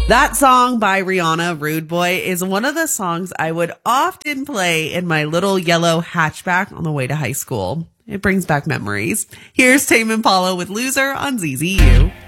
That song by Rihanna, Rude Boy, is one of the songs I would often play in my little yellow hatchback on the way to high school. It brings back memories. Here's Tame Impala with Loser on ZZU.